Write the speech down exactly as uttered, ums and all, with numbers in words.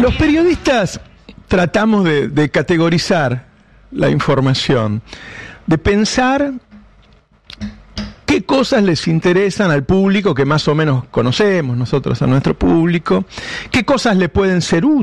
Los periodistas tratamos de, de categorizar la información, de pensar qué cosas les interesan al público que más o menos conocemos nosotros, a nuestro público, qué cosas le pueden ser útiles